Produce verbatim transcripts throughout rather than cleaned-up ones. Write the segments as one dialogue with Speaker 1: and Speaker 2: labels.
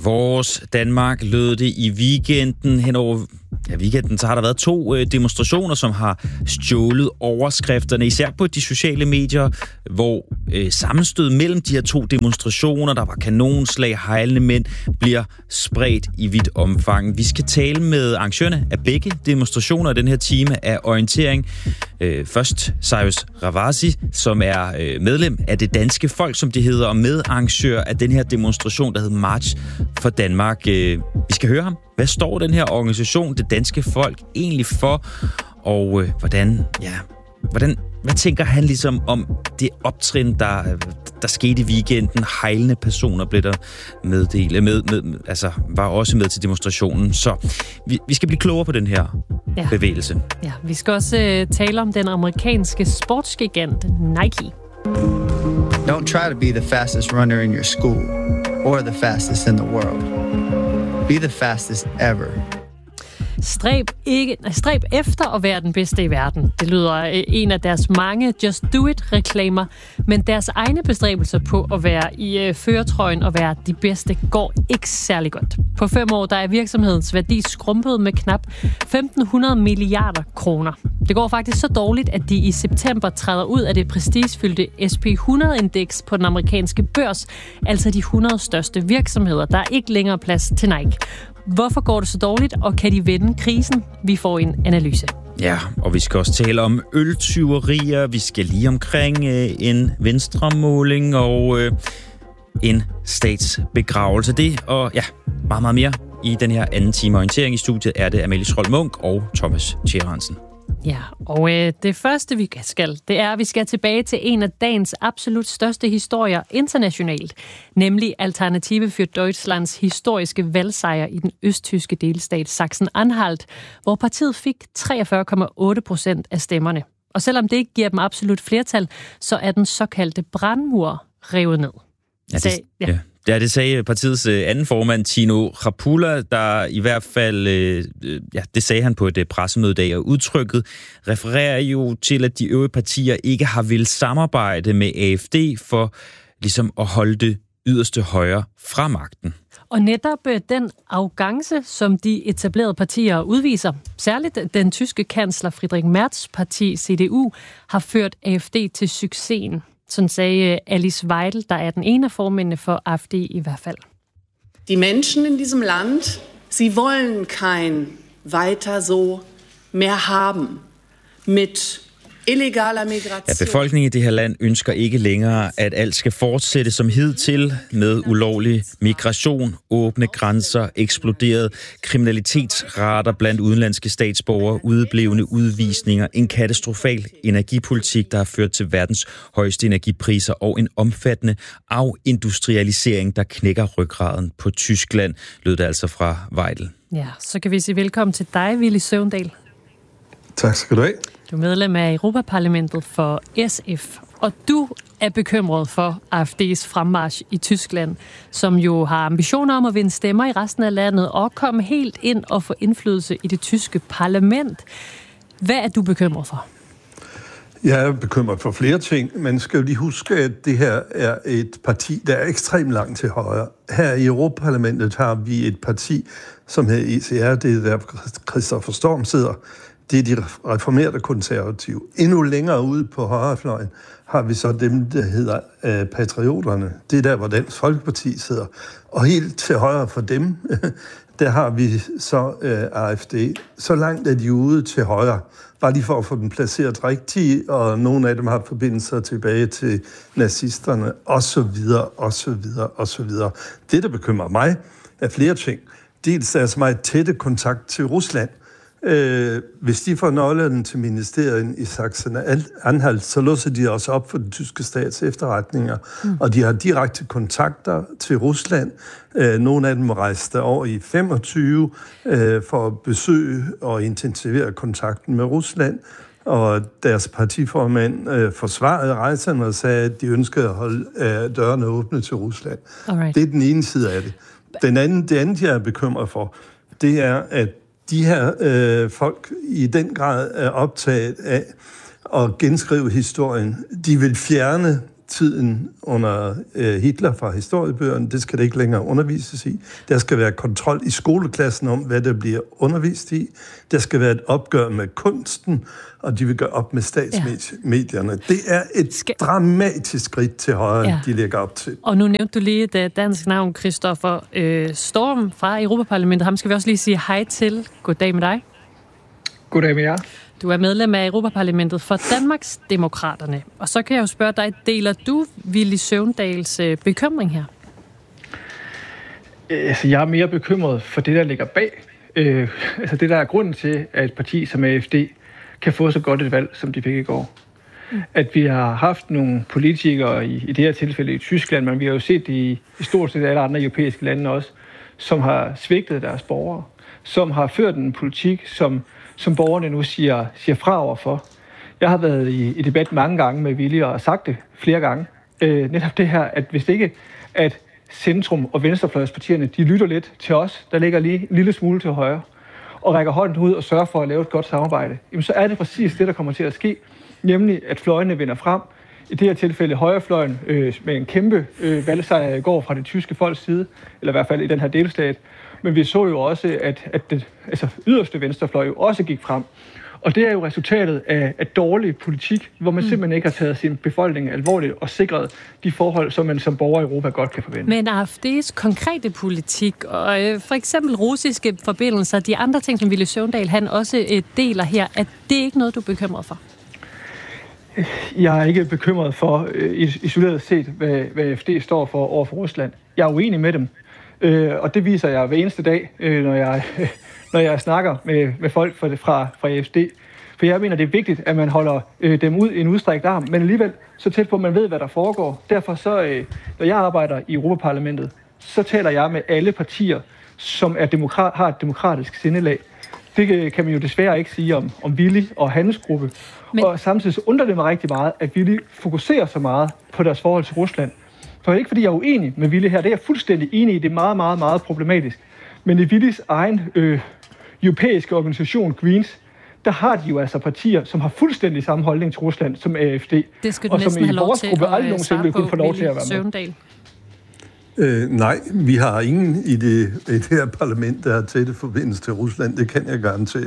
Speaker 1: Vores Danmark lød det i weekenden. Henover ja, weekenden så har der været to øh, demonstrationer, som har stjålet overskrifterne, især på de sociale medier, hvor øh, sammenstød mellem de her to demonstrationer, der var kanonslag, hejlende mænd, bliver spredt i vidt omfang. Vi skal tale med arrangørerne af begge demonstrationer i den her time af orientering. Øh, først Cyrus Ravasi, som er øh, medlem af det danske folk, som det hedder, og medarrangør af den her demonstration, der hedder March for Danmark. Øh, vi skal høre ham. Hvad står den her organisation, det danske folk, egentlig for? Og øh, hvordan, ja, hvordan, hvad tænker han ligesom om det optrin, der, der skete i weekenden? Hejlende personer blev der meddelt, med, med, altså var også med til demonstrationen. Så vi, vi skal blive klogere på den her ja. bevægelse.
Speaker 2: Ja, vi skal også øh, tale om den amerikanske sportsgigant Nike.
Speaker 3: Don't try to be the fastest runner in your school or the fastest in the world. Be the fastest ever.
Speaker 2: Stræb, ikke, stræb efter at være den bedste i verden. Det lyder en af deres mange Just Do It-reklamer, men deres egne bestræbelser på at være i uh, førertrøjen og være de bedste går ikke særlig godt. På fem år der er virksomhedens værdi skrumpet med knap femten hundrede milliarder kroner. Det går faktisk så dårligt, at de i september træder ud af det prestigefyldte S P hundrede-indeks på den amerikanske børs, altså de hundrede største virksomheder. Der er ikke længere plads til Nike. Hvorfor går det så dårligt, og kan de vende krisen? Vi får en analyse.
Speaker 1: Ja, og vi skal også tale om øltyverier. Vi skal lige omkring øh, en venstremåling og øh, en statsbegravelse. Det og ja, meget, meget mere i den her anden time orientering. I studiet er det Amalie Schroll Munk og Thomas Tjærensen.
Speaker 2: Ja, og øh, det første, vi skal, det er, at vi skal tilbage til en af dagens absolut største historier internationalt, nemlig Alternative für Deutschlands historiske valgsejr i den østtyske delstat Sachsen-Anhalt, hvor partiet fik treogfyrre komma otte procent af stemmerne. Og selvom det ikke giver dem absolut flertal, så er den såkaldte brandmur revet ned.
Speaker 1: Ja, det, ja. Ja. Ja, det sagde partiets øh, anden formand, Tino Rapula, der i hvert fald, øh, ja, det sagde han på et øh, pressemøde i dag, og udtrykket refererer jo til, at de øvrige partier ikke har villet samarbejde med A F D for ligesom at holde det yderste højre fra magten.
Speaker 2: Og netop øh, den arrogance, som de etablerede partier udviser, særligt den tyske kansler Friedrich Merz parti C D U, har ført A F D til succesen. Sådan sagde Alice Weidel, der er den ene af formændene for A F D i hvert fald.
Speaker 4: Die Menschen in diesem Land, sie wollen kein weiter so mehr haben mit illegaler migration.
Speaker 1: Ja, befolkningen i det her land ønsker ikke længere, at alt skal fortsætte som hidtil med ulovlig migration, åbne grænser, eksploderet kriminalitetsrater blandt udenlandske statsborgere, udeblevne udvisninger, en katastrofal energipolitik, der har ført til verdens højeste energipriser og en omfattende afindustrialisering, der knækker ryggraden på Tyskland, lød det altså fra Weidel.
Speaker 2: Ja, så kan vi sige velkommen til dig, Villy Søvndal.
Speaker 5: Tak skal du have.
Speaker 2: Du er medlem af Europaparlamentet for S F, og du er bekymret for A F D's fremmarch i Tyskland, som jo har ambitioner om at vinde stemmer i resten af landet og komme helt ind og få indflydelse i det tyske parlament. Hvad er du bekymret for?
Speaker 5: Jeg er bekymret for flere ting. Man skal jo lige huske, at det her er et parti, der er ekstremt langt til højre. Her i Europaparlamentet har vi et parti, som hedder E C R, det er der Christoffer Storm sidder. Det er de reformerede konservative. Endnu længere ude på højrefløjen har vi så dem, der hedder øh, patrioterne. Det er der, hvor Dansk Folkeparti sidder. Og helt til højre for dem, der har vi så øh, A F D. Så langt er de ude til højre. Bare lige for at få dem placeret rigtigt, og nogle af dem har forbindelser tilbage til nazisterne, og så videre, og så videre, og så videre. Det, der bekymrer mig, er flere ting. Dels deres meget tætte kontakt til Rusland. Øh, hvis de får nøglerne til ministeriet i Sachsen-Anhalt, så låser de også op for den tyske stats efterretninger, mm. og de har direkte kontakter til Rusland. Øh, nogle af dem rejste over i femogtyve øh, for at besøge og intensivere kontakten med Rusland, og deres partiformand øh, forsvarede rejserne og sagde, at de ønskede at holde øh, dørene åbne til Rusland. Alright. Det er den ene side af det. Den anden, det andet, jeg er bekymret for, det er, at de her øh, folk i den grad er optaget af at genskrive historien. De vil fjerne tiden under øh, Hitler fra historiebøgerne. Det skal det ikke længere undervises i. Der skal være kontrol i skoleklassen om, hvad der bliver undervist i. Der skal være et opgør med kunsten, og de vil gøre op med statsmedierne. Ja. Det er et skal... dramatisk skridt til højre, ja. De lægger op til.
Speaker 2: Og nu nævnte du lige et dansk navn, Christoffer øh, Storm fra Europaparlamentet. Ham skal vi også lige sige hej til. Goddag med dig.
Speaker 6: Goddag med jer.
Speaker 2: Du er medlem af Europaparlamentet for Danmarks Demokraterne. Og så kan jeg jo spørge dig, deler du Villy Søvndals øh, bekymring her?
Speaker 6: Altså, jeg er mere bekymret for det, der ligger bag. Øh, altså det, der er grunden til, at et parti som A F D kan få så godt et valg, som de fik i går. Mm. At vi har haft nogle politikere, i, i det her tilfælde i Tyskland, men vi har jo set det i, i stort set alle andre europæiske lande også, som har svigtet deres borgere, som har ført en politik, som, som borgerne nu siger, siger fra overfor. Jeg har været i, i debat mange gange med Villy og sagt det flere gange. Øh, netop det her, at hvis ikke at centrum- og venstrefløjspartierne, de lytter lidt til os, der ligger lige en lille smule til højre, og rækker hånden ud og sørger for at lave et godt samarbejde, jamen så er det præcis det, der kommer til at ske, nemlig at fløjene vinder frem. I det her tilfælde højrefløjen øh, med en kæmpe øh, valgsejr i går fra det tyske folks side, eller i hvert fald i den her delstat. Men vi så jo også, at, at det altså, yderste venstrefløj jo også gik frem. Og det er jo resultatet af, af dårlig politik, hvor man mm. simpelthen ikke har taget sin befolkning alvorligt og sikret de forhold, som man som borger i Europa godt kan forvente.
Speaker 2: Men A F D's konkrete politik, og øh, for eksempel russiske forbindelser, de andre ting, som Villy Søvndal han også øh, deler her, at det ikke noget, du er bekymret for?
Speaker 6: Jeg er ikke bekymret for øh, isoleret set, hvad, hvad A F D står for over for Rusland. Jeg er uenig med dem, øh, og det viser jeg hver eneste dag, øh, når jeg... Øh, når jeg snakker med, med folk fra, fra, fra A F D. For jeg mener, det er vigtigt, at man holder øh, dem ud i en udstrækt arm, men alligevel så tæt på, at man ved, hvad der foregår. Derfor så, øh, når jeg arbejder i Europaparlamentet, så taler jeg med alle partier, som er demokrat, har et demokratisk sindelag. Det øh, kan man jo desværre ikke sige om, om Villy og hans gruppe. Men... Og samtidig så undrer det mig rigtig meget, at Villy fokuserer så meget på deres forhold til Rusland. For ikke fordi jeg er uenig med Villy her, det er jeg fuldstændig enig i, det er meget, meget, meget problematisk. Men i Willys egen øh, europæiske organisation, Greens, der har de jo altså partier, som har fuldstændig samme holdning til Rusland som A F D.
Speaker 2: Det skal du næsten have lov til at svare på,
Speaker 6: få lov til at
Speaker 2: være Søvndal.
Speaker 5: Øh, nej, vi har ingen i det, i det her parlament, der har tætte forbindelse til Rusland. Det kan jeg garantere.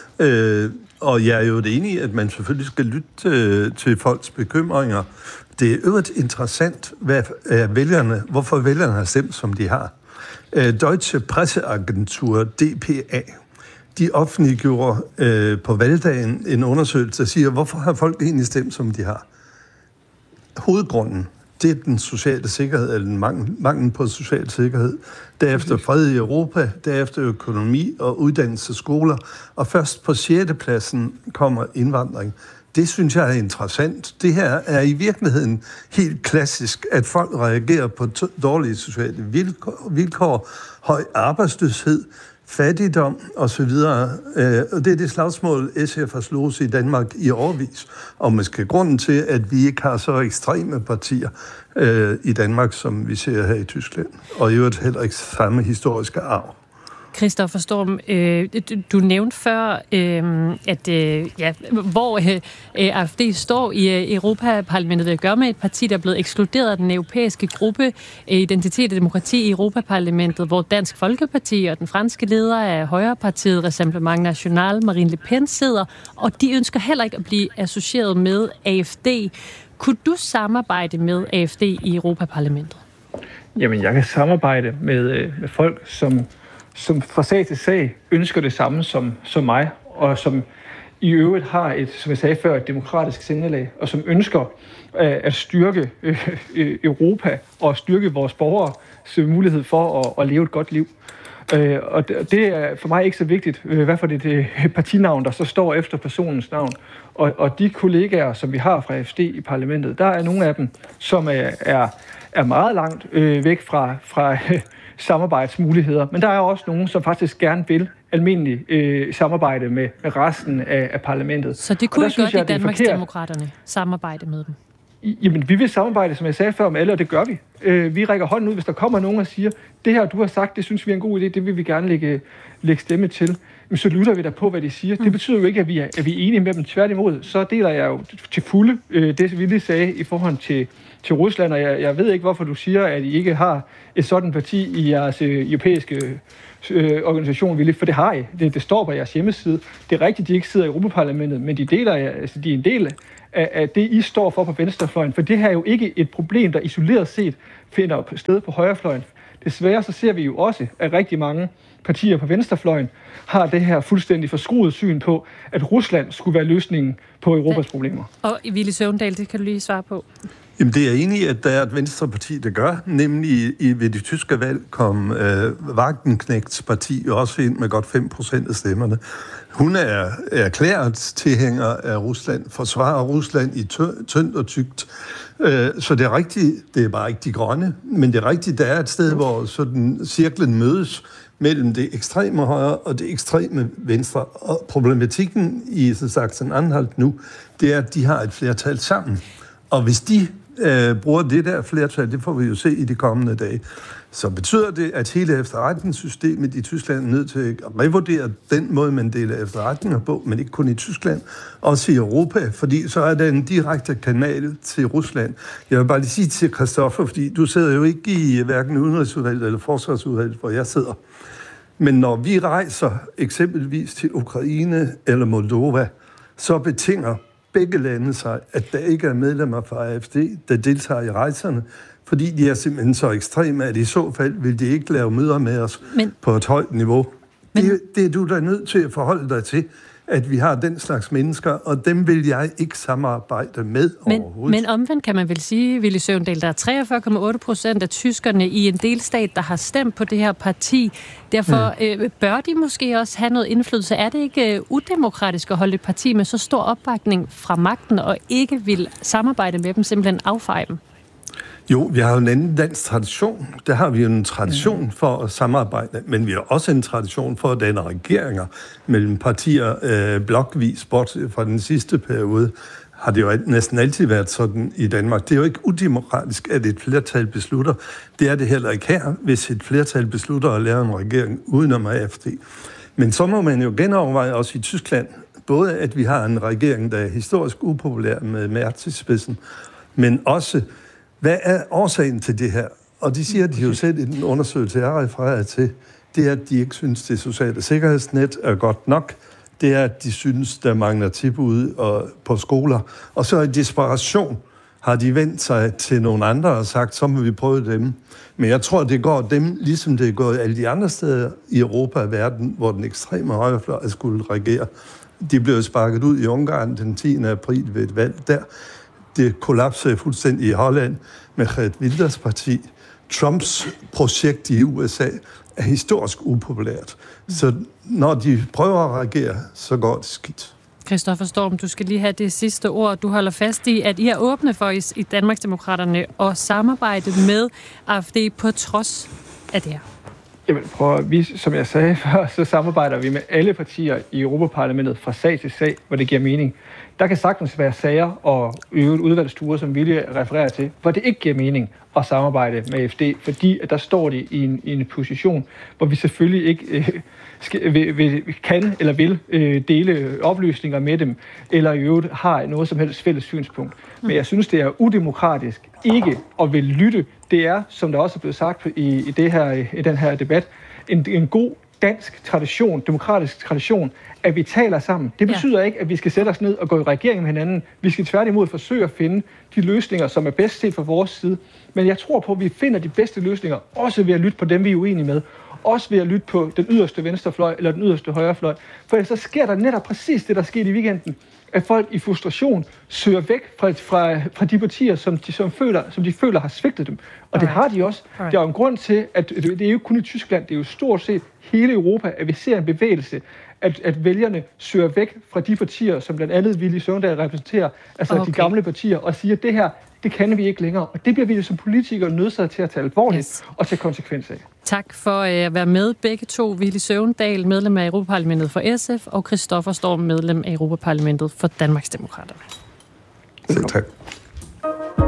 Speaker 5: Øh, og jeg er jo det enige, at man selvfølgelig skal lytte til, til folks bekymringer. Det er øvrigt interessant, hvad er vælgerne, hvorfor vælgerne har stemt, som de har. Deutsche Presseagentur, D P A, de offentliggjorde øh, på valgdagen en undersøgelse, der siger, hvorfor har folk egentlig stemt, som de har? Hovedgrunden, det er den sociale sikkerhed, eller den mangel, mangel på social sikkerhed. Derefter fred i Europa, derefter økonomi og uddannelsesskoler, og først på sjette pladsen kommer indvandring. Det synes jeg er interessant. Det her er i virkeligheden helt klassisk, at folk reagerer på t- dårlige sociale vilkår, vilkår, høj arbejdsløshed, fattigdom osv. Og det er det slagsmål, S F har slået i Danmark i årevis. Og måske grunden til, at vi ikke har så ekstreme partier øh, i Danmark, som vi ser her i Tyskland. Og i øvrigt heller ikke samme historiske arv.
Speaker 2: Christoffer Storm, øh, du, du nævnte før, øh, at øh, ja, hvor øh, A F D står i øh, Europaparlamentet, det gør med et parti, der er blevet ekskluderet af den europæiske gruppe øh, Identitet og Demokrati i Europaparlamentet, hvor Dansk Folkeparti og den franske leder af Højrepartiet, Rassemblement National, Marine Le Pen, sidder, og de ønsker heller ikke at blive associeret med A F D. Kunne du samarbejde med A F D i Europaparlamentet?
Speaker 6: Jamen, jeg kan samarbejde med, med folk, som som fra sag til sag ønsker det samme som, som mig, og som i øvrigt har et, som jeg sagde før, et demokratisk sindelag, og som ønsker uh, at styrke uh, Europa og styrke vores borgers mulighed for at, at leve et godt liv. Uh, og det, det er for mig ikke så vigtigt, uh, hvad for det, det partinavn, der så står efter personens navn. Og, og de kollegaer, som vi har fra A F D i parlamentet, der er nogle af dem, som er, er, er meget langt uh, væk fra, fra uh, samarbejdsmuligheder, men der er også nogen, som faktisk gerne vil almindelig øh, samarbejde med, med resten af, af parlamentet.
Speaker 2: Så det kunne godt i Danmarksdemokraterne samarbejde med dem?
Speaker 6: Jamen, vi vil samarbejde, som jeg sagde før, med alle, og det gør vi. Øh, vi rækker hånden ud, hvis der kommer nogen og siger, det her, du har sagt, det synes vi er en god idé, det vil vi gerne lægge, lægge stemme til. Men så lytter vi da på, hvad de siger. Det betyder jo ikke, at vi er, at vi er enige med dem. Tværtimod, så deler jeg jo til fulde øh, det, vi lige sagde i forhold til, til Rusland, og jeg, jeg ved ikke, hvorfor du siger, at I ikke har et sådan parti i jeres øh, europæiske øh, organisation, Ville, for det har I. Det, det står på jeres hjemmeside. Det er rigtigt, de ikke sidder i Europaparlamentet, men de deler, altså, de er en del af, af det, I står for på venstrefløjen, for det her er jo ikke et problem, der isoleret set finder sted på højrefløjen. Desværre så ser vi jo også, at rigtig mange partier på venstrefløjen har det her fuldstændig forskruet syn på, at Rusland skulle være løsningen på Europas problemer. Og
Speaker 2: Villy Søvndal, det kan du lige svare på.
Speaker 5: Jamen, det er enig i, at der er et venstreparti, der gør. Nemlig i, ved de tyske valg kom øh, Wagenknechts parti også ind med godt fem procent af stemmerne. Hun er erklæret tilhænger af Rusland, forsvarer Rusland i tyndt og tykt. Øh, så det er rigtigt, det er bare ikke de grønne, men det er rigtigt, der er et sted, hvor sådan cirklen mødes mellem det ekstreme højre og det ekstreme venstre. Og problematikken i Sachsen-Anhalt nu, det er, at de har et flertal sammen. Og hvis de øh, bruger det der flertal, det får vi jo se i de kommende dage, så betyder det, at hele efterretningssystemet i Tyskland er nødt til at revurdere den måde, man deler efterretninger på, men ikke kun i Tyskland, også i Europa, fordi så er der en direkte kanal til Rusland. Jeg vil bare lige sige til Christoffer, fordi du sidder jo ikke i hverken udenrigsudvalget eller forsvarsudvalget, hvor jeg sidder. Men når vi rejser eksempelvis til Ukraine eller Moldova, så betinger begge lande sig, at der ikke er medlemmer fra A F D, der deltager i rejserne, fordi de er simpelthen så ekstreme, at i så fald vil de ikke lave møder med os men, på et højt niveau. Men, det, det er du da nødt til at forholde dig til, at vi har den slags mennesker, og dem vil jeg ikke samarbejde med
Speaker 2: men,
Speaker 5: overhovedet.
Speaker 2: Men omvendt kan man vel sige, Villy Søvndal, der er treogfyrre komma otte procent af tyskerne i en delstat, der har stemt på det her parti. Derfor mm. øh, bør de måske også have noget indflydelse. Er det ikke øh, udemokratisk at holde et parti med så stor opbakning fra magten, og ikke vil samarbejde med dem, simpelthen affeje dem?
Speaker 5: Jo, vi har jo en anden dansk tradition. Der har vi jo en tradition for at samarbejde, men vi har også en tradition for at danne regeringer mellem partier øh, blokvis, bortset fra den sidste periode, har det jo næsten altid været sådan i Danmark. Det er jo ikke udemokratisk, at et flertal beslutter. Det er det heller ikke her, hvis et flertal beslutter at lave en regering udenom A F D. Men så må man jo genoverveje også i Tyskland, både at vi har en regering, der er historisk upopulær med Merz i spidsen, men også hvad er årsagen til det her? Og de siger, at de jo selv i den undersøgelse, jeg refererer til, det er, at de ikke synes, det sociale sikkerhedsnet er godt nok. Det er, at de synes, der mangler tilbud og, på skoler. Og så i desperation har de vendt sig til nogle andre og sagt, så må vi prøve dem. Men jeg tror, det går dem, ligesom det er gået alle de andre steder i Europa og verden, hvor den ekstreme højrefløj skulle regere. De blev sparket ud i Ungarn den tiende april ved et valg der. Det kollapsede fuldstændig i Holland med Geert Wilders parti. Trumps projekt i U S A er historisk upopulært. Så når de prøver at reagere, så går det skidt.
Speaker 2: Christoffer Storm, du skal lige have det sidste ord. Du holder fast i, at I er åbne for i Danmarksdemokraterne at samarbejde med A F D på trods af det her.
Speaker 6: Jamen, prøv, vi, som jeg sagde før, så samarbejder vi med alle partier i Europaparlamentet fra sag til sag, hvor det giver mening. Der kan sagtens være sager og øvrigt udvalgsture, som Villy refererer til, hvor det ikke giver mening at samarbejde med A F D, fordi at der står de i en, i en position, hvor vi selvfølgelig ikke øh, skal, vil, vil, kan eller vil øh, dele oplysninger med dem, eller i øvrigt har noget som helst fælles synspunkt. Men jeg synes, det er udemokratisk ikke at vil lytte. Det er, som der også er blevet sagt i, i, det her, i den her debat, en, en god dansk tradition, demokratisk tradition, at vi taler sammen. Det betyder ja. ikke, at vi skal sætte os ned og gå i regering med hinanden. Vi skal tværtimod forsøge at finde de løsninger, som er bedst set fra vores side. Men jeg tror på, at vi finder de bedste løsninger, også ved at lytte på dem, vi er uenige med. Også ved at lytte på den yderste venstrefløj eller den yderste højrefløj. For ellers så sker der netop præcis det, der skete i weekenden. At folk i frustration søger væk fra, fra, fra de partier, som de, som, føler, som de føler har svigtet dem. Og det har de også. Der er jo en grund til, at det er jo ikke kun i Tyskland, det er jo stort set hele Europa, at vi ser en bevægelse, at, at vælgerne søger væk fra de partier, som blandt andet Villy Søvndal repræsenterer, altså okay. de gamle partier, og siger, at det her, det kan vi ikke længere. Og det bliver vi som politikere nødsaget til at tage alvorligt yes. og tage konsekvens af.
Speaker 2: Tak for at være med begge to. Villy Søvndal, medlem af Europaparlamentet for S F, og Christoffer Storm, medlem af Europaparlamentet for Danmarksdemokraterne.
Speaker 5: Selv tak.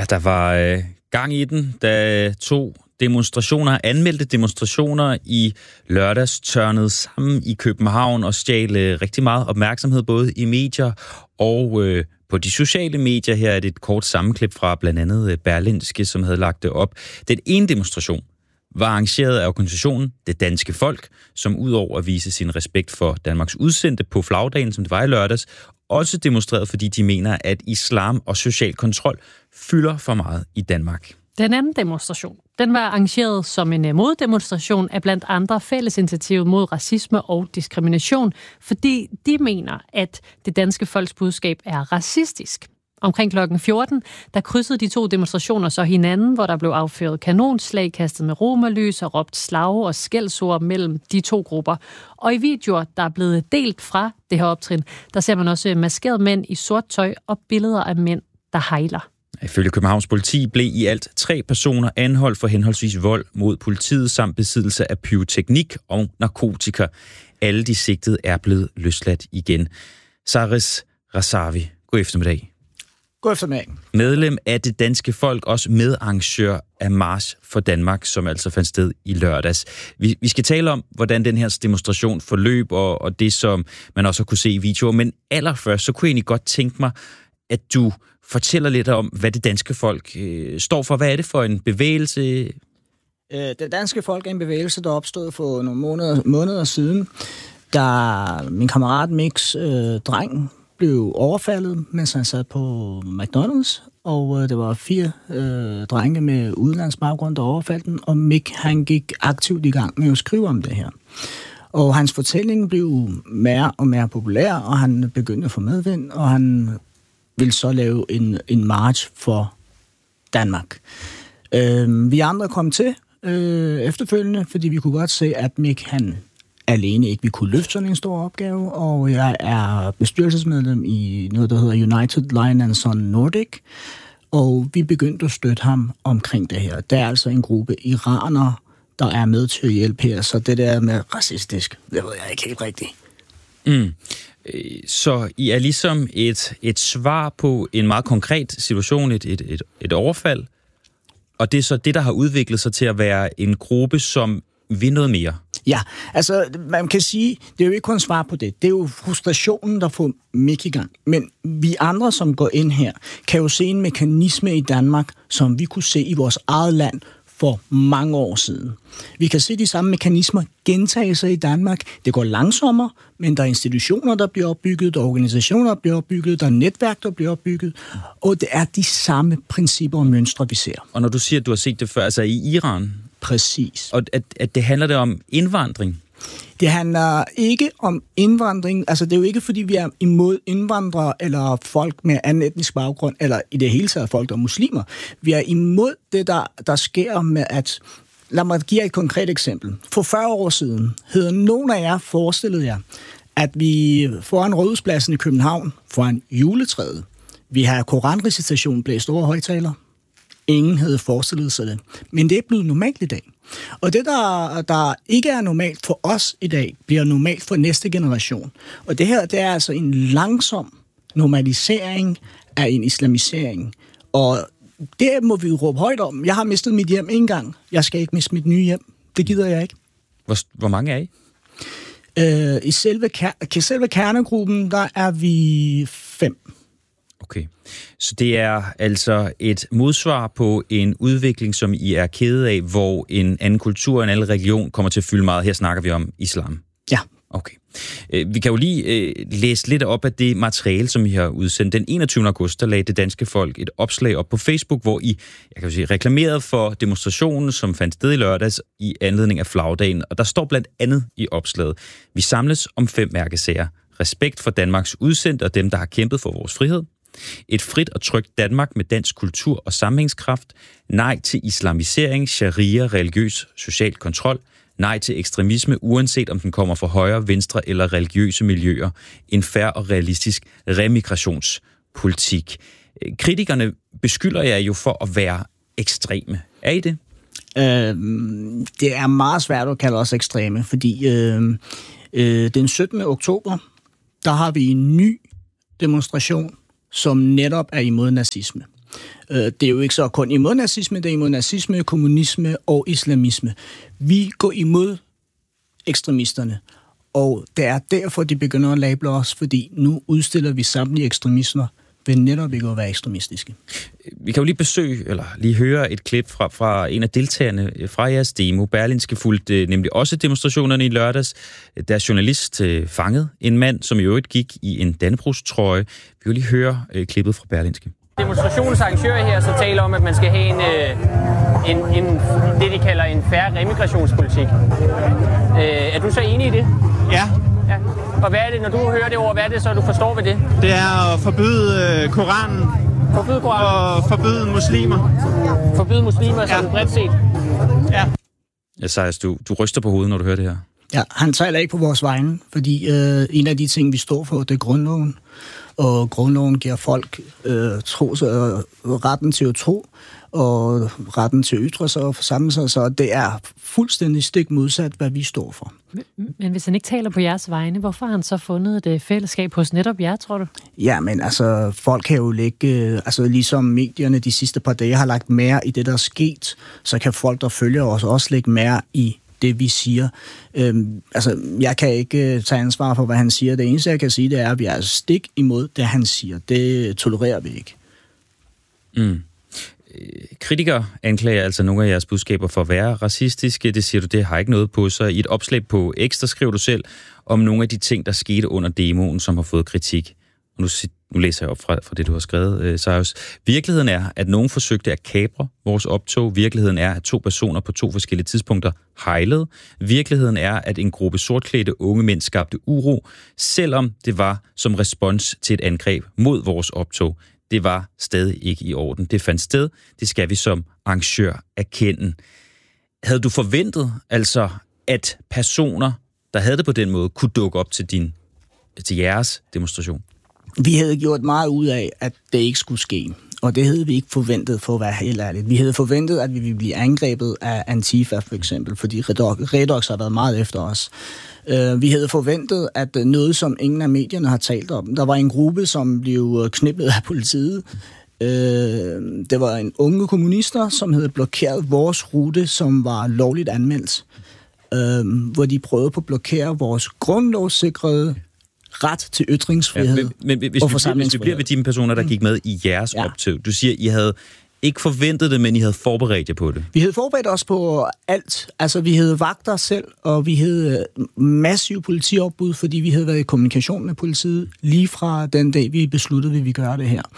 Speaker 1: der var øh, gang i den, da to demonstrationer, anmeldte demonstrationer i lørdags tørnede sammen i København og stjal øh, rigtig meget opmærksomhed, både i medier og øh, på de sociale medier. Her er det et kort sammenklip fra blandt andet Berlingske, som havde lagt det op. Den ene demonstration var arrangeret af organisationen Det Danske Folk, som udover at vise sin respekt for Danmarks udsendte på flagdagen, som det var i lørdags, også demonstreret, fordi de mener, at islam og social kontrol fylder for meget i Danmark.
Speaker 2: Den anden demonstration, den var arrangeret som en moddemonstration af blandt andre Fællesinitiativet mod racisme og diskrimination, fordi de mener, at det danske folks budskab er racistisk. Omkring klokken fjorten, der krydsede de to demonstrationer så hinanden, hvor der blev affyret kanonslag, kastet med romerlys og råbt slag og skældsord mellem de to grupper. Og i videoer, der er blevet delt fra det her optrin, der ser man også maskerede mænd i sort tøj og billeder af mænd, der hejler.
Speaker 1: Ifølge Københavns politi blev i alt tre personer anholdt for henholdsvis vold mod politiet samt besiddelse af pyroteknik og narkotika. Alle de sigtede er blevet løsladt igen. Saris Razavi, god eftermiddag.
Speaker 7: God eftermiddag.
Speaker 1: Medlem af Det Danske Folk, også medarrangør af March for Danmark, som altså fandt sted i lørdags. Vi, vi skal tale om, hvordan den her demonstration forløb, og, og det, som man også kunne se i videoer. Men allerførst, så kunne jeg egentlig godt tænke mig, at du fortæller lidt om, hvad Det Danske Folk øh, står for. Hvad er det for en bevægelse?
Speaker 7: Det Danske Folk er en bevægelse, der opstod for nogle måneder, måneder siden, da min kammerat Mix, øh, dreng, blev overfaldet, mens han sad på McDonald's, og øh, det var fire øh, drenge med udenlandsbaggrund, der overfaldt den, og Mick, han gik aktivt i gang med at skrive om det her. Og hans fortælling blev mere og mere populær, og han begyndte at få medvind, og han ville så lave en, en march for Danmark. Øh, vi andre kom til øh, efterfølgende, fordi vi kunne godt se, at Mick, han alene ikke vi kunne løfte sådan en stor opgave, og jeg er bestyrelsesmedlem i noget, der hedder United Lion and Son Nordic, og vi begyndte at støtte ham omkring det her. Der er altså en gruppe iranere, der er med til at hjælpe her, så det der med racistisk, det ved jeg ikke helt rigtigt.
Speaker 1: Mm. Så I er ligesom et, et svar på en meget konkret situation, et, et, et, et overfald, og det er så det, der har udviklet sig til at være en gruppe, som vil noget mere.
Speaker 7: Ja, altså man kan sige, det er jo ikke kun svar på det. Det er jo frustrationen, der får Mick i gang. Men vi andre, som går ind her, kan jo se en mekanisme i Danmark, som vi kunne se i vores eget land for mange år siden. Vi kan se de samme mekanismer gentage sig i Danmark. Det går langsommere, men der er institutioner, der bliver opbygget, der er organisationer, der bliver opbygget, der er netværk, der bliver opbygget, og det er de samme principper og mønstre, vi ser.
Speaker 1: Og når du siger, at du har set det før, altså i Iran?
Speaker 7: Præcis.
Speaker 1: Og at, at det handler det om indvandring?
Speaker 7: Det handler ikke om indvandring. Altså, det er jo ikke, fordi vi er imod indvandrere eller folk med anden etnisk baggrund, eller i det hele taget folk, der er muslimer. Vi er imod det, der, der sker med at... Lad mig give et konkret eksempel. For fyrre år siden havde nogen af jer forestillet jer, at vi foran Rådhuspladsen i København, foran juletræet, vi har koranrecitation blæst over højtaler. Ingen havde forestillet sig det. Men det er blevet normalt i dag. Og det, der, der ikke er normalt for os i dag, bliver normalt for næste generation. Og det her, det er altså en langsom normalisering af en islamisering. Og det må vi jo råbe højt om. Jeg har mistet mit hjem en gang. Jeg skal ikke miste mit nye hjem. Det gider jeg ikke.
Speaker 1: Hvor, hvor mange er I?
Speaker 7: Øh, I selve, ker- selve kernegruppen, der er vi fem.
Speaker 1: Okay, så det er altså et modsvar på en udvikling, som I er kede af, hvor en anden kultur, en anden religion kommer til at fylde meget. Her snakker vi om islam.
Speaker 7: Ja.
Speaker 1: Okay. Vi kan jo lige læse lidt op af det materiale, som I har udsendt. Den enogtyvende august, der lagde Det Danske Folk et opslag op på Facebook, hvor I, jeg kan sige, reklamerede for demonstrationen, som fandt sted i lørdags i anledning af flagdagen. Og der står blandt andet i opslaget: vi samles om fem mærkesager. Respekt for Danmarks udsendte og dem, der har kæmpet for vores frihed. Et frit og trygt Danmark med dansk kultur og sammenhængskraft. Nej til islamisering, sharia, religiøs, social kontrol. Nej til ekstremisme, uanset om den kommer fra højre, venstre eller religiøse miljøer. En fair og realistisk remigrationspolitik. Kritikerne beskylder jer jo for at være ekstreme. Er I det?
Speaker 7: Øh, det er meget svært at kalde os ekstreme, fordi øh, øh, den syttende oktober, der har vi en ny demonstration, som netop er imod nazisme. Det er jo ikke så kun imod nazisme, det er imod nazisme, kommunisme og islamisme. Vi går imod ekstremisterne, og det er derfor, de begynder at label os, fordi nu udstiller vi samtlige ekstremismer ved netop ikke at være ekstremistiske.
Speaker 1: Vi kan jo lige besøge, eller lige høre et klip fra, fra en af deltagerne fra jeres demo. Berlingske fulgte nemlig også demonstrationerne i lørdags. Der er journalist fanget en mand, som i øvrigt gik i en Dannebrogstrøje. Vi vil lige høre klippet fra Berlingske.
Speaker 8: Demonstrationens arrangører her så taler om, at man skal have en, en, en det, de kalder en fair remigrationspolitik. Er du så enig i det?
Speaker 9: Ja.
Speaker 8: Ja. Og hvad er det, når du hører det ord, hvad er det så, du forstår ved det?
Speaker 9: Det er at forbyde øh, Koranen.
Speaker 8: Forbyde Koranen?
Speaker 9: Og forbyde muslimer.
Speaker 8: Forbyde muslimer, som
Speaker 9: ja.
Speaker 8: bredt set?
Speaker 9: Ja.
Speaker 1: Ja, Sejers, du, du ryster på hovedet, når du hører det her.
Speaker 7: Ja, han taler ikke på vores vegne, fordi øh, en af de ting, vi står for, det er grundloven. Og grundloven giver folk øh, tro, øh, retten til at tro, og retten til at ytre sig og forsamle sig, så det er fuldstændig stik modsat, hvad vi står for.
Speaker 2: Men, men hvis han ikke taler på jeres vegne, hvorfor har han så fundet et fællesskab hos netop jer, tror du?
Speaker 7: Ja, men altså, folk kan jo lægge, øh, altså ligesom medierne de sidste par dage har lagt mere i det, der er sket, så kan folk, der følger os, også lægge mere i det, vi siger. Øhm, altså, jeg kan ikke uh, tage ansvar for, hvad han siger. Det eneste, jeg kan sige, det er, at vi er stik imod det, han siger. Det tolererer vi ikke.
Speaker 1: Mm. Kritikere anklager altså nogle af jeres budskaber for at være racistiske. Det siger du, det har ikke noget på sig. I et opslag på Ekstra skriver du selv om nogle af de ting, der skete under demoen, som har fået kritik. Nu, nu læser jeg op fra, fra det, du har skrevet, øh, Sejers. Virkeligheden er, at nogen forsøgte at kapre vores optog. Virkeligheden er, at to personer på to forskellige tidspunkter hejlede. Virkeligheden er, at en gruppe sortklædte unge mænd skabte uro, selvom det var som respons til et angreb mod vores optog. Det var stadig ikke i orden. Det fandt sted. Det skal vi som arrangør erkende. Havde du forventet, altså, at personer, der havde det på den måde, kunne dukke op til, din, til jeres demonstration?
Speaker 7: Vi havde gjort meget ud af, at det ikke skulle ske. Og det havde vi ikke forventet, for at være helt ærligt. Vi havde forventet, at vi ville blive angrebet af Antifa, for eksempel, fordi Redox har været meget efter os. Vi havde forventet, at noget, som ingen af medierne har talt om. Der var en gruppe, som blev knippet af politiet. Det var en unge kommunister, som havde blokeret vores rute, som var lovligt anmeldt. Hvor de prøvede på at blokere vores grundlovssikrede ret til ytringsfrihed ja, men, men, hvis,
Speaker 1: og forsamlingsfrihed. Hvis vi bliver ved de personer, der gik med i jeres ja. optog, du siger, I havde ikke forventet det, men I havde forberedt jer på det.
Speaker 7: Vi havde forberedt os på alt. Altså, vi havde vagter selv, og vi havde massiv politiopbud, fordi vi havde været i kommunikation med politiet lige fra den dag, vi besluttede, at vi ville gøre det her.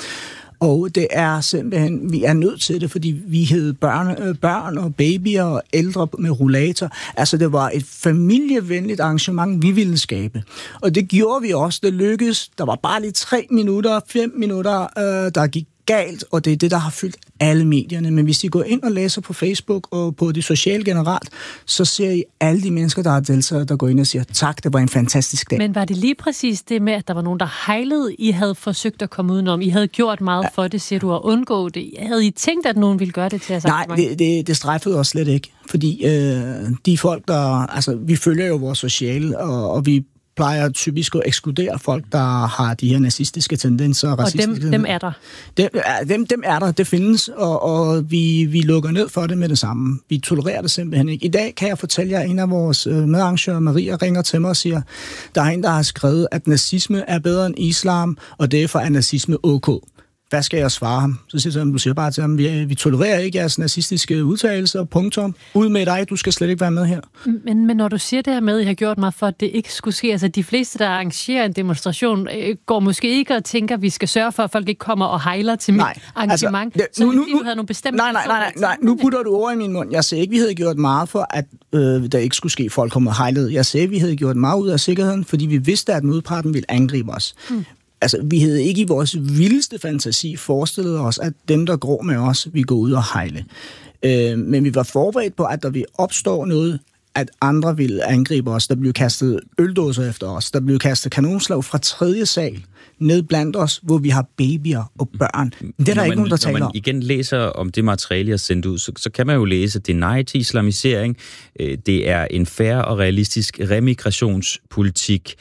Speaker 7: Og det er simpelthen, vi er nødt til det, fordi vi havde børn, børn og babyer og ældre med rollator. Altså, det var et familievenligt arrangement, vi ville skabe. Og det gjorde vi også. Det lykkedes. Der var bare lige tre minutter, fem minutter, øh, der gik galt, og det er det, der har fyldt alle medierne. Men hvis I går ind og læser på Facebook og på det sociale generelt, så ser I alle de mennesker, der har deltaget, der går ind og siger, tak, det var en fantastisk dag.
Speaker 2: Men var det lige præcis det med, at der var nogen, der hejlede, I havde forsøgt at komme udenom? I havde gjort meget for det, siger du, at undgå det. Havde I tænkt, at nogen ville gøre det til jeres
Speaker 7: arrangement? Nej, det, det, det strejfede os slet ikke. Fordi øh, de folk, der... Altså, vi følger jo vores sociale, og, og vi plejer typisk at ekskludere folk, der har de her nazistiske tendenser.
Speaker 2: Og dem, dem er der?
Speaker 7: Dem, dem, dem er der, det findes, og, og vi, vi lukker ned for det med det samme. Vi tolererer det simpelthen ikke. I dag kan jeg fortælle jer, at en af vores medarrangører, Maria, ringer til mig og siger, der er en, der har skrevet, at nazisme er bedre end islam, og derfor er nazisme ok. Hvad skal jeg svare ham? Så siger jeg, du siger bare til ham, vi, vi tolererer ikke jeres nazistiske udtalelser, punktum. Ud med dig, du skal slet ikke være med her.
Speaker 2: Men, men når du siger det her med, at I har gjort meget for, at det ikke skulle ske, altså de fleste, der arrangerer en demonstration, øh, går måske ikke og tænker, at vi skal sørge for, at folk ikke kommer og hejler til mit arrangement. Altså, det, så nu, nu, du havde nogle bestemte...
Speaker 7: Nej, nej, nej, nej, nej, nu putter du ord i min mund. Jeg sagde ikke, vi havde gjort meget for, at øh, der ikke skulle ske, folk kommer og hejlede. Jeg sagde, vi havde gjort meget ud af sikkerheden, fordi vi vidste, at modparten ville angribe os. Hmm. Altså, vi havde ikke i vores vildeste fantasi forestillet os, at dem, der går med os, vi går ud og hejle. Øh, men vi var forberedt på, at der ville opstå noget, at andre ville angribe os. Der blev kastet øldåser efter os. Der blev kastet kanonslag fra tredje sal ned blandt os, hvor vi har babyer og børn. Det er der
Speaker 1: man,
Speaker 7: ikke nogen, der taler om.
Speaker 1: Når man igen læser om det materiale, jeg har sendt ud, så, så kan man jo læse, at det er nej til islamisering. Det er en fair og realistisk remigrationspolitik.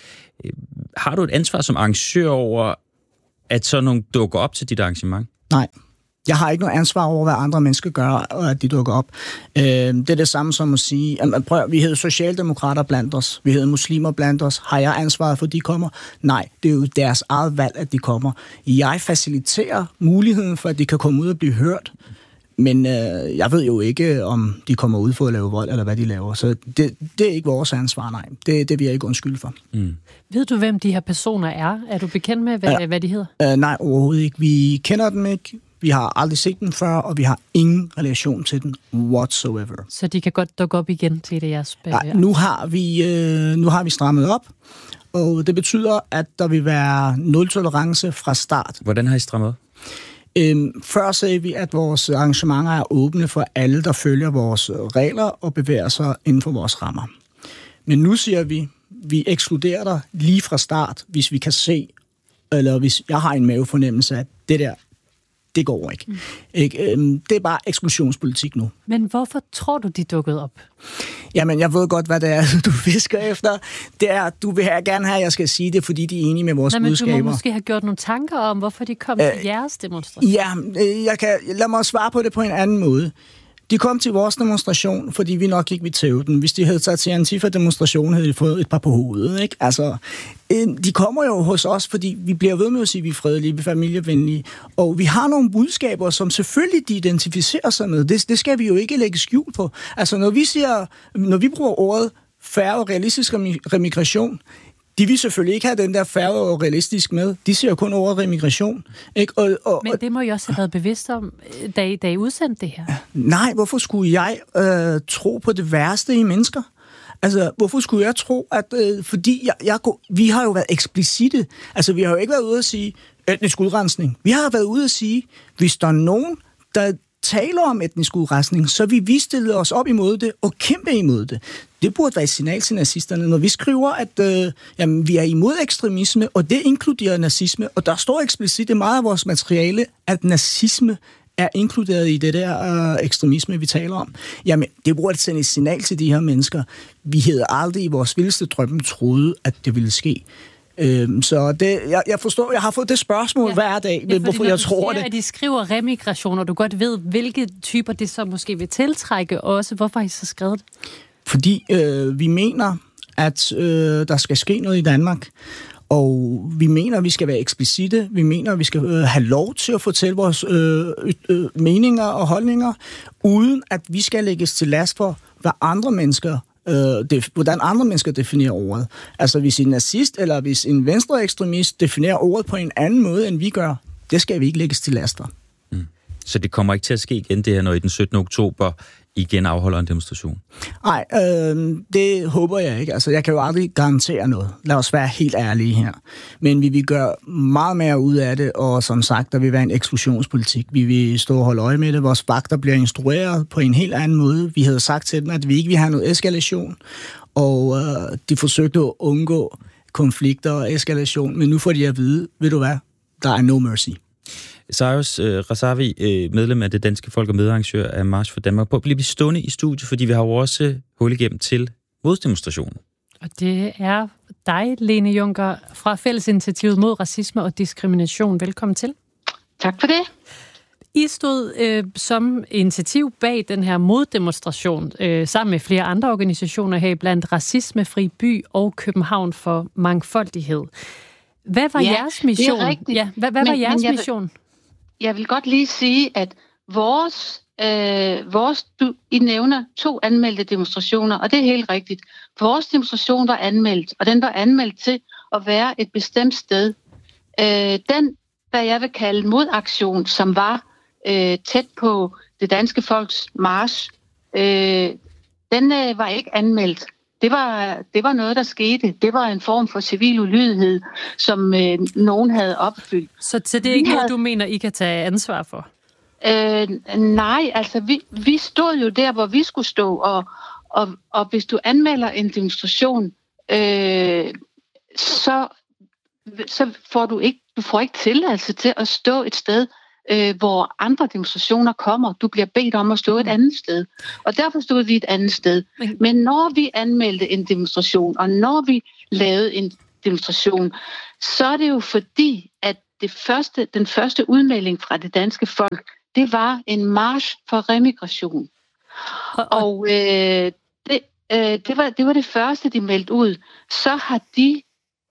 Speaker 1: Har du et ansvar som arrangør over, at sådan nogle dukker op til dit arrangement?
Speaker 7: Nej. Jeg har ikke noget ansvar over, hvad andre mennesker gør, og at de dukker op. Øh, det er det samme som at sige, at, prøv, vi hedder socialdemokrater blandt os, vi hedder muslimer blandt os. Har jeg ansvaret for, at de kommer? Nej, det er jo deres eget valg, at de kommer. Jeg faciliterer muligheden for, at de kan komme ud og blive hørt, men øh, jeg ved jo ikke, om de kommer ud for at lave vold, eller hvad de laver. Så det, det er ikke vores ansvar, nej. Det, det vil jeg ikke undskylde for.
Speaker 1: Mm.
Speaker 2: Ved du, hvem de her personer er? Er du bekendt med, hvad,
Speaker 7: ja.
Speaker 2: hvad de hedder?
Speaker 7: Øh, nej, overhovedet ikke. Vi kender dem ikke. Vi har aldrig set dem før, og vi har ingen relation til dem whatsoever.
Speaker 2: Så de kan godt dukke op igen til det, jeres...
Speaker 7: Nej, nu har vi, øh, nu har vi strammet op, og det betyder, at der vil være nul-tolerance fra start.
Speaker 1: Hvordan har I strammet op?
Speaker 7: Øhm, før sagde vi, at vores arrangementer er åbne for alle, der følger vores regler og bevæger sig inden for vores rammer. Men nu siger vi, vi ekskluderer dig lige fra start, hvis vi kan se, eller hvis jeg har en mavefornemmelse af, det der, det går ikke. Mm. ikke? Øhm, det er bare eksklusionspolitik nu.
Speaker 2: Men hvorfor tror du, de dukkede op?
Speaker 7: Jamen, jeg ved godt, hvad det er, du fisker efter. Det er, du vil have, gerne have, at jeg skal sige det, fordi de er enige med vores
Speaker 2: Nej, men
Speaker 7: budskaber.
Speaker 2: du må måske have gjort nogle tanker om, hvorfor de kom
Speaker 7: øh,
Speaker 2: til jeres demonstration.
Speaker 7: Ja, jeg kan, lad mig svare på det på en anden måde. De kom til vores demonstration, fordi vi nok ikke ville tæve den. Hvis de havde taget til Antifa-demonstration, havde de fået et par på hovedet. Ikke? Altså, de kommer jo hos os, fordi vi bliver ved med at sige, at vi er fredelige, vi er familievenlige. Og vi har nogle budskaber, som selvfølgelig de identificerer sig med. Det, det skal vi jo ikke lægge skjul på. Altså, når vi siger, når vi bruger ordet fair og realistisk remigration, de vil selvfølgelig ikke have den der fair og realistisk med. De siger jo kun ordet remigration. Ikke? Og, og,
Speaker 2: Men det må I også have været bevidst om, da I, da I udsendte det her.
Speaker 7: Nej, hvorfor skulle jeg øh, tro på det værste i mennesker? Altså, hvorfor skulle jeg tro, at... Øh, fordi jeg, jeg, vi har jo været eksplicite. Altså, vi har jo ikke været ude at sige etnisk udrensning. Vi har været ude at sige, hvis der er nogen, der taler om etnisk udrensning, så vil vi stille os op imod det og kæmpe imod det. Det burde være et signal til nazisterne. Når vi skriver, at øh, jamen, vi er imod ekstremisme, og det inkluderer nazisme, og der står eksplicit i meget af vores materiale, at nazisme er inkluderet i det der øh, ekstremisme, vi taler om. Jamen, det burde sende et signal til de her mennesker. Vi havde aldrig i vores vildeste drømme troet, at det ville ske. Øhm, så det, jeg, jeg forstår, jeg har fået det spørgsmål ja. hver dag, ja, hvorfor jeg tror
Speaker 2: siger,
Speaker 7: det.
Speaker 2: At de skriver remigration, og du godt ved, hvilke typer det så måske vil tiltrække også. Hvorfor har I så skrevet det?
Speaker 7: Fordi øh, vi mener, at øh, der skal ske noget i Danmark, og vi mener, at vi skal være eksplicite. Vi mener, at vi skal øh, have lov til at fortælle vores øh, øh, meninger og holdninger, uden at vi skal lægges til last for, hvad andre mennesker Øh, det, hvordan andre mennesker definerer ordet. Altså hvis en nazist eller hvis en venstreekstremist definerer ordet på en anden måde, end vi gør, det skal vi ikke lægges til laster.
Speaker 1: Mm. Så det kommer ikke til at ske igen, det her, når I den syttende oktober igen afholder en demonstration?
Speaker 7: Nej, øh, det håber jeg ikke. Altså, jeg kan jo aldrig garantere noget. Lad os være helt ærlige her. Men vi vil gøre meget mere ud af det, og som sagt, der vil være en eksklusionspolitik. Vi vil stå og holde øje med det. Vores vagter bliver instrueret på en helt anden måde. Vi havde sagt til dem, at vi ikke vil have noget eskalation, og øh, de forsøgte at undgå konflikter og eskalation, men nu får de at vide, ved du hvad, der er no mercy.
Speaker 1: Cyrus øh, Razavi, øh, medlem af det danske folk og medarrangør af March for Danmark, på at blive stående i studiet, fordi vi har jo også hul igennem til moddemonstrationen.
Speaker 2: Og det er dig, Lene Juncker, fra Fællesinitiativet mod racisme og diskrimination. Velkommen til.
Speaker 10: Tak for det.
Speaker 2: I stod øh, som initiativ bag den her moddemonstration, øh, sammen med flere andre organisationer her, blandt Racismefri By og København for Mangfoldighed. Hvad var
Speaker 10: ja,
Speaker 2: jeres mission? Ja, hvad, hvad men, var jeres jeg mission?
Speaker 10: Vil, jeg vil godt lige sige, at vores, øh, vores du, I nævner to anmeldte demonstrationer, og det er helt rigtigt. Vores demonstration var anmeldt, og den var anmeldt til at være et bestemt sted. Øh, den, hvad jeg vil kalde modaktion, som var øh, tæt på det danske folks march, øh, den øh, var ikke anmeldt. Det var, det var noget, der skete. Det var en form for civil ulydighed, som øh, nogen havde opfyldt.
Speaker 2: Så, så det er ikke noget, havde... du mener, I kan tage ansvar for?
Speaker 10: Øh, nej, altså vi, vi stod jo der, hvor vi skulle stå, og, og, og hvis du anmelder en demonstration, øh, så, så får du ikke, du får ikke tilladelse til at stå et sted, øh, hvor andre demonstrationer kommer. Du bliver bedt om at stå et andet sted. Og derfor stod vi et andet sted. Men når vi anmeldte en demonstration, og når vi lavede en demonstration, så er det jo fordi, at det første, den første udmelding fra det danske folk, det var en march for remigration. Og, og øh, det, øh, det, var, det var det første, de meldte ud. Så har de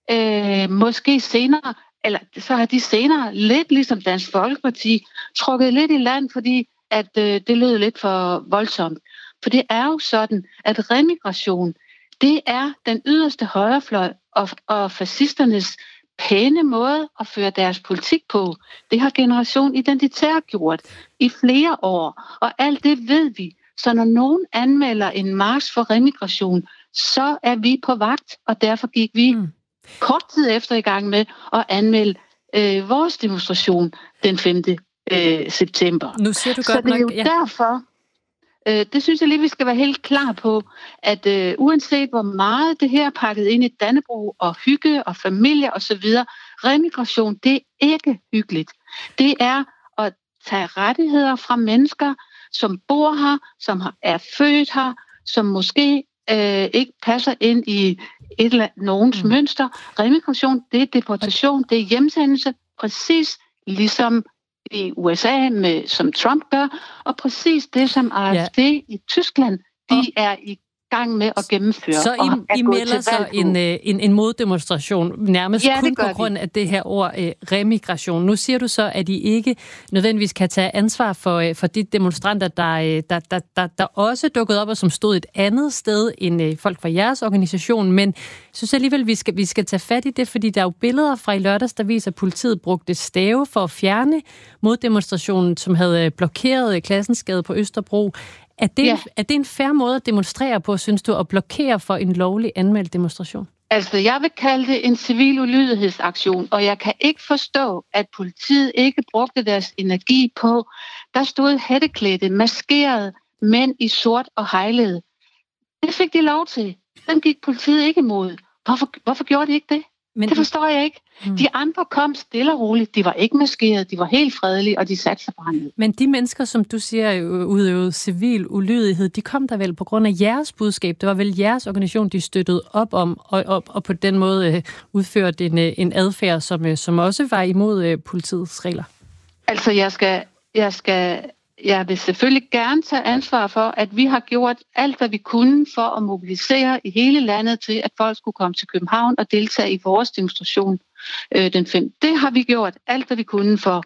Speaker 10: øh, måske senere, eller så har de senere, lidt ligesom Dansk Folkeparti, trukket lidt i land, fordi at øh, det lød lidt for voldsomt. For det er jo sådan, at remigration, det er den yderste højrefløj og, og fascisternes pæne måde at føre deres politik på. Det har Generation Identitær gjort i flere år, og alt det ved vi. Så når nogen anmelder en march for remigration, så er vi på vagt, og derfor gik vi mm. kort tid efter i gang med at anmelde øh, vores demonstration den femte Øh, september.
Speaker 2: Nu siger du
Speaker 10: så
Speaker 2: godt
Speaker 10: det er jo
Speaker 2: nok, ja.
Speaker 10: derfor, øh, det synes jeg lige, vi skal være helt klar på, at øh, uanset hvor meget det her er pakket ind i Dannebrog og hygge og familie og så videre, remigration, det er ikke hyggeligt. Det er at tage rettigheder fra mennesker, som bor her, som er født her, som måske øh, ikke passer ind i et eller andet, nogens mm. mønster. Remigration, det er deportation, det er hjemsendelse, præcis ligesom i U S A, med, som Trump gør, og præcis det, som A F D ja. i Tyskland, de og er i gang med at gennemføre.
Speaker 2: Så I, I melder så en, en, en moddemonstration, nærmest ja, kun på grund af det her ord eh, remigration. Nu siger du så, at I ikke nødvendigvis kan tage ansvar for, for de demonstranter, der, der, der, der, der også dukkede op, og som stod et andet sted end eh, folk fra jeres organisation, men jeg synes alligevel, vi skal, vi skal tage fat i det, fordi der er jo billeder fra i lørdags, der viser, at politiet brugte stave for at fjerne moddemonstrationen, som havde blokeret Klassensgade på Østerbro. Er det, ja. en, er det en fair måde at demonstrere på, synes du, at blokere for en lovlig anmeldt demonstration?
Speaker 10: Altså, jeg vil kalde det en civil ulydighedsaktion, og jeg kan ikke forstå, at politiet ikke brugte deres energi på. Der stod hætteklædte, maskerede mænd i sort og hejlede. Det fik de lov til. Den gik politiet ikke imod. Hvorfor, hvorfor gjorde de ikke det? Men det forstår jeg ikke. Hmm. De andre kom stille og roligt. De var ikke maskerede, de var helt fredelige, og de satte sig bare ned.
Speaker 2: Men de mennesker, som du siger udøvede civil ulydighed, de kom der vel på grund af jeres budskab. Det var vel jeres organisation, de støttede op om, og, og, og på den måde øh, udførte en, øh, en adfærd, som, øh, som også var imod øh, politiets regler.
Speaker 10: Altså, jeg skal... Jeg skal Jeg vil selvfølgelig gerne tage ansvar for, at vi har gjort alt, hvad vi kunne for at mobilisere i hele landet til, at folk skulle komme til København og deltage i vores demonstration øh, den femte Det har vi gjort alt, hvad vi kunne for.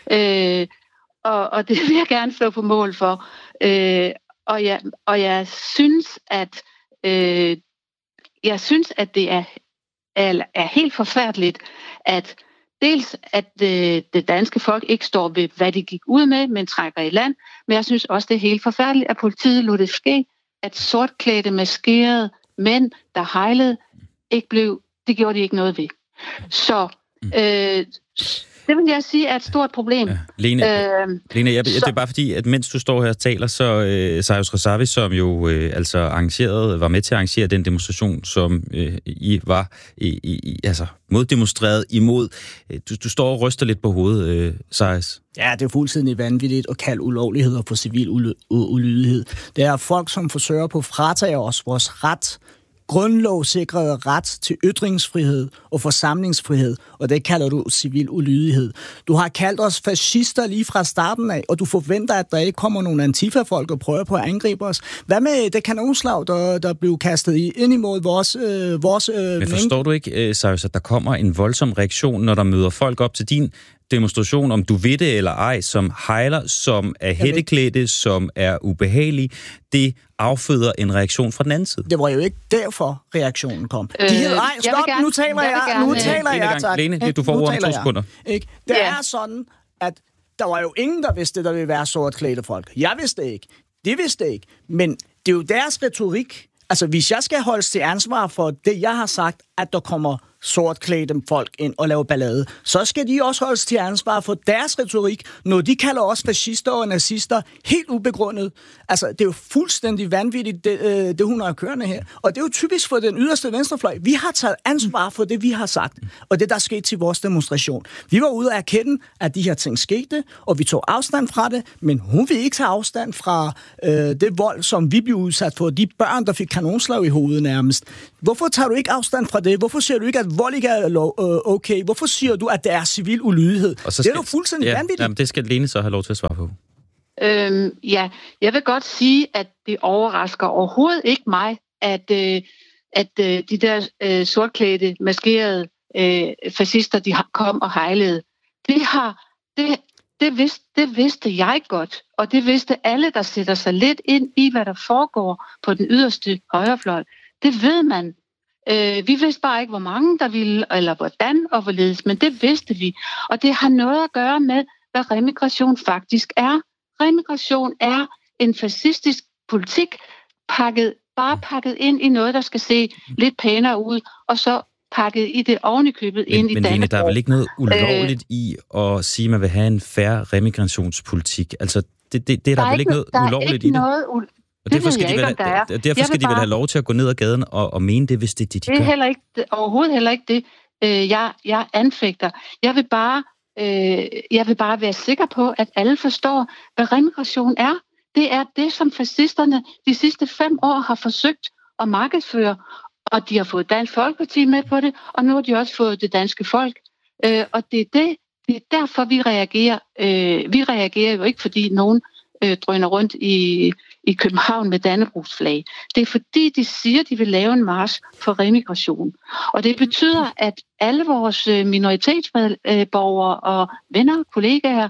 Speaker 10: Øh, og, og det vil jeg gerne stå på mål for. Øh, og, jeg, og jeg synes, at øh, jeg synes, at det er, er, er helt forfærdeligt, at dels, at øh, det danske folk ikke står ved, hvad de gik ud med, men trækker i land. Men jeg synes også, det er helt forfærdeligt, at politiet lod det ske, at sortklædte, maskerede mænd, der hejlede, ikke blev, det gjorde de ikke noget ved. Så øh, det vil jeg sige er et stort problem. Ja.
Speaker 1: Lene, øh, Lene jeg, så, det er bare fordi, at mens du står her og taler, så øh, Cyrus Razavi, som jo øh, altså arrangerede, var med til at arrangere den demonstration, som øh, I var i, i, altså moddemonstreret imod. Du, du står og ryster lidt på hovedet, øh, Cyrus.
Speaker 7: Ja, det er fuldstændig vanvittigt at kalde ulovligheder for civil ulydighed. Det er folk, som forsøger på at fratage os vores ret, grundlovssikrede ret til ytringsfrihed og forsamlingsfrihed, og det kalder du civil ulydighed. Du har kaldt os fascister lige fra starten af, og du forventer, at der ikke kommer nogle antifa-folk og prøver på at angribe os. Hvad med det kanonslag, der, der blev kastet ind imod vores... Øh, vores øh,
Speaker 1: Men forstår du ikke, Cyrus, at der kommer en voldsom reaktion, når der møder folk op til din demonstration, om du ved det eller ej, som hejler, som er hætteklædte, som er ubehagelige, det afføder en reaktion fra den anden side.
Speaker 7: Det var jo ikke derfor, reaktionen kom. Øh, De hed, ej, stop, gerne, nu taler jeg, jeg nu taler jeg, tak.
Speaker 1: Lene, du får ordet om to sekunder.
Speaker 7: Ikke? Det yeah. er sådan, at der var jo ingen, der vidste, der ville være sortklædte folk. Jeg vidste ikke. De vidste ikke. Men det er jo deres retorik. Altså, hvis jeg skal holdes til ansvar for det, jeg har sagt, at der kommer sortklædte folk ind og laver ballade, så skal de også holdes til ansvar for deres retorik, når de kalder os fascister og nazister helt ubegrundet. Altså, det er jo fuldstændig vanvittigt, det, øh, det hun har kørende her. Og det er jo typisk for den yderste venstrefløj. Vi har taget ansvar for det, vi har sagt, og det, der skete til vores demonstration. Vi var ude at erkende, at de her ting skete, og vi tog afstand fra det, men hun vil ikke tage afstand fra øh, det vold, som vi blev udsat for. De børn, der fik kanonslag i hovedet nærmest. Hvorfor tager du ikke afstand fra det? Hvorfor siger du ikke, at vold ikke er lov, øh, okay? Hvorfor siger du, at det er civil ulydighed?
Speaker 1: Skal,
Speaker 7: det er jo fuldstændig
Speaker 1: ja,
Speaker 7: vanvittigt.
Speaker 1: Jamen, det skal Lene så have lov til at svare på.
Speaker 10: Øhm, ja, jeg vil godt sige, at det overrasker overhovedet ikke mig, at, øh, at øh, de der øh, sortklædte, maskerede øh, fascister, de kom og hejlede. Det har... Det, Det vidste, det vidste jeg godt, og det vidste alle, der sætter sig lidt ind i, hvad der foregår på den yderste højrefløj. Det ved man. Øh, vi vidste bare ikke, hvor mange der ville, eller hvordan og hvorledes, men det vidste vi. Og det har noget at gøre med, hvad remigration faktisk er. Remigration er en fascistisk politik, pakket, bare pakket ind i noget, der skal se lidt pænere ud, og så pakket i det ovenikøbet
Speaker 1: men,
Speaker 10: ind i
Speaker 1: Men
Speaker 10: Dannebrog.
Speaker 1: Lene, der er vel ikke noget ulovligt øh, i at sige, at man vil have en fair remigrationspolitik? Altså, det, det, det er der, der vel ikke noget ulovligt ikke i det?
Speaker 10: Noget u-
Speaker 1: og derfor skal, de,
Speaker 10: ikke,
Speaker 1: vel,
Speaker 10: der
Speaker 1: derfor skal de vel
Speaker 10: bare...
Speaker 1: have lov til at gå ned ad gaden og, og mene det, hvis det er det, de
Speaker 10: det er
Speaker 1: gør?
Speaker 10: heller ikke, overhovedet heller ikke det, øh, jeg, jeg anfægter. Jeg vil, bare, øh, jeg vil bare være sikker på, at alle forstår, hvad remigration er. Det er det, som fascisterne de sidste fem år har forsøgt at markedsføre. Og de har fået Dansk Folkeparti med på det, og nu har de også fået det danske folk. Øh, og det er, det, det er derfor, vi reagerer. Øh, vi reagerer jo ikke, fordi nogen øh, drøner rundt i, i København med Dannebrogsflag. Det er fordi, de siger, de vil lave en march for remigration. Og det betyder, at alle vores minoritetsborgere og venner, kollegaer,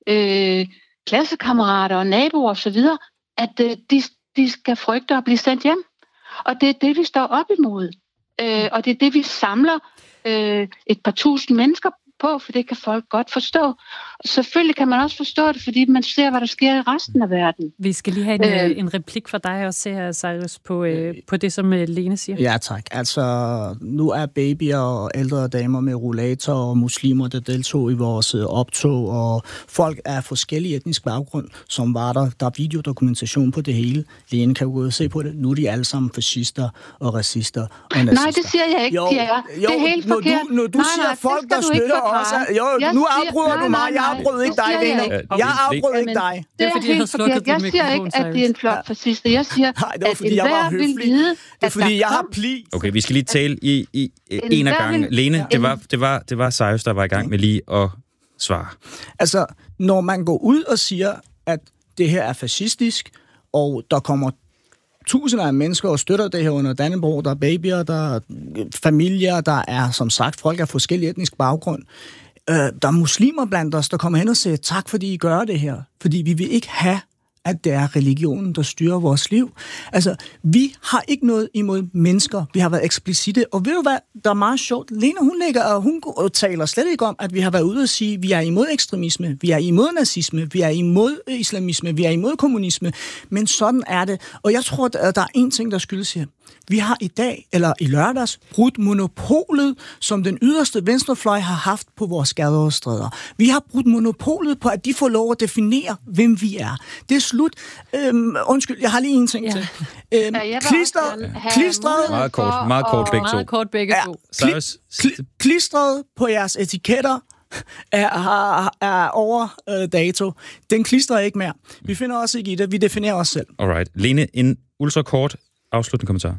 Speaker 10: øh, klassekammerater og naboer osv., at øh, de, de skal frygte at blive sendt hjem. Og det er det, vi står op imod. Øh, og det er det, vi samler øh, et par tusind mennesker på, for det kan folk godt forstå. Og selvfølgelig kan man også forstå det, fordi man ser, hvad der sker i resten af verden.
Speaker 2: Vi skal lige have en, øh, en replik fra dig også her, Cyrus, på, øh, på det, som øh, Lene siger.
Speaker 7: Ja, tak. Altså, nu er babyer og ældre damer med rollator og muslimer, der deltog i vores øh, optog, og folk af forskellige etnisk baggrund, som var der. Der er videodokumentation på det hele. Lene kan jo gå og se på det. Nu er de alle sammen fascister og racister og nazister.
Speaker 10: Nej, det siger jeg ikke,
Speaker 7: jo,
Speaker 10: de er.
Speaker 7: Jo,
Speaker 10: det er helt
Speaker 7: når
Speaker 10: forkert.
Speaker 7: du, når du
Speaker 10: nej,
Speaker 7: siger
Speaker 10: nej,
Speaker 7: folk, der støtter os... Jo,
Speaker 10: jeg
Speaker 7: nu
Speaker 10: siger,
Speaker 7: afbryder
Speaker 10: nej,
Speaker 7: du mig.
Speaker 10: nej, nej,
Speaker 7: Jeg afbryder ikke dig, Lene. Jeg afbryder ikke dig.
Speaker 10: Det er, det er helt forkert. Jeg siger ikke, at det er en flok fascister. Jeg siger,
Speaker 7: nej, det var,
Speaker 10: at
Speaker 7: fordi jeg var
Speaker 10: vil vide,
Speaker 7: det er, fordi jeg har pli.
Speaker 1: Okay, vi skal lige tale i, i en af gangen. Lene, det var, det var, det var Cyrus, der var i gang med lige at svare.
Speaker 7: Altså, når man går ud og siger, at det her er fascistisk, og der kommer tusinder af mennesker og støtter det her under Dannebrog, der er babyer, der er familier, der er, som sagt, folk af forskellige etnisk baggrund. Øh, der er muslimer blandt os, der kommer hen og siger, tak fordi I gør det her, fordi vi vil ikke have, at det er religionen, der styrer vores liv. Altså, vi har ikke noget imod mennesker. Vi har været eksplicite. Og ved du hvad, der er meget sjovt. Lene, hun ligger, og hun taler slet ikke om, at vi har været ude og sige, at vi er imod ekstremisme, vi er imod nazisme, vi er imod islamisme, vi er imod kommunisme. Men sådan er det. Og jeg tror, at der er en ting, der skyldes her. Vi har i dag, eller i lørdags, brudt monopolet, som den yderste venstrefløj har haft på vores gader og stræder. Vi har brudt monopolet på, at de får lov at definere, hvem vi er. Det er slut. Øhm, undskyld, jeg har lige en ting ja. til. Øhm,
Speaker 10: ja,
Speaker 7: klistret, klistret...
Speaker 1: Meget kort, meget kort begge to.
Speaker 2: Meget kort begge to.
Speaker 7: Ja, kli, kli, klistret på jeres etiketter er, er, er over øh, dato. Den klistrer ikke mere. Vi finder også ikke i det. Vi definerer os selv.
Speaker 1: Alright. Lene, en ultrakort afsluttende kommentar.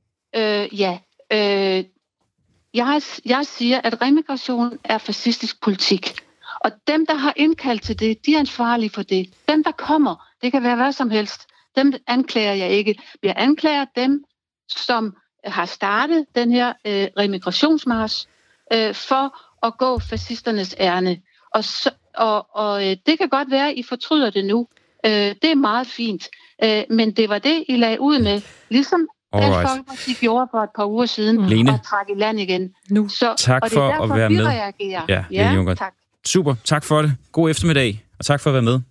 Speaker 10: Øh, ja. Øh, jeg, jeg siger, at remigration er fascistisk politik. Og dem, der har indkaldt til det, de er ansvarlige for det. Dem, der kommer, det kan være hvad som helst. Dem anklager jeg ikke. Jeg anklager dem, som har startet den her øh, remigrationsmarch øh, for at gå fascisternes ærne. Og, så, og, og øh, det kan godt være, at I fortryder det nu. Øh, det er meget fint. Øh, men det var det, I lagde ud med. Ligesom Dansk Folkeparti gjorde for et par uger siden,
Speaker 1: Lene,
Speaker 10: og trak i land igen. Nu. Så,
Speaker 1: tak
Speaker 10: og det
Speaker 1: for
Speaker 10: er derfor,
Speaker 1: at være
Speaker 10: vi
Speaker 1: med.
Speaker 10: Reagerer.
Speaker 1: Ja,
Speaker 10: ja
Speaker 1: Lene Juncker.
Speaker 10: Tak.
Speaker 1: Super, tak for det. God eftermiddag, og tak for at være med.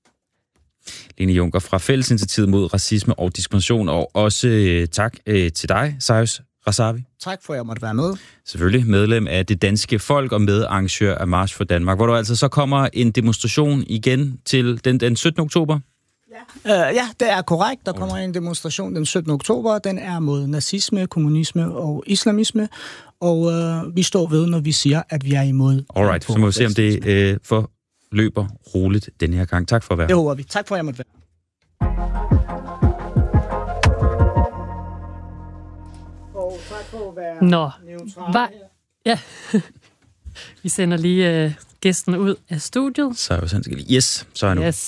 Speaker 1: Lene Juncker fra Fællesinitiativet mod racisme og diskrimination, og også øh, tak øh, til dig, Cyrus Razavi.
Speaker 7: Tak for, at jeg måtte være med.
Speaker 1: Selvfølgelig medlem af det danske folk og medarrangør af March for Danmark, hvor der altså så kommer en demonstration igen til den, den syttende oktober.
Speaker 7: Ja. Uh, ja, det er korrekt. Der kommer en demonstration den syttende oktober. Den er mod nazisme, kommunisme og islamisme. Og uh, vi står ved, når vi siger, at vi er imod.
Speaker 1: Alright, så må vi se, om det øh, forløber roligt den her gang. Tak for at være.
Speaker 7: Det håber vi. Tak for, at jeg måtte være. Og tak for at være
Speaker 2: Nå,
Speaker 7: neutral
Speaker 2: var, ja. Vi sender lige øh, gæsten ud af studiet.
Speaker 1: Så er jo sådan, yes, så er jeg nu.
Speaker 2: Yes.